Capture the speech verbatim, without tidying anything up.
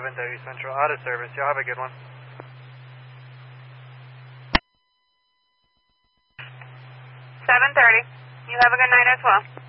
seven W Central Auto Service. Y'all have a good one. seven thirty. You have a good night as well.